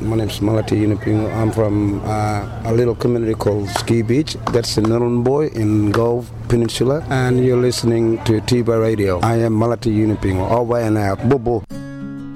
My name is Malati Yunupingu. I'm from a little community called Ski Beach. That's in Nhulunbuy in Gulf Peninsula. And you're listening to Tiba Radio. I am Malati Yunupingu. Over and out. Bobo.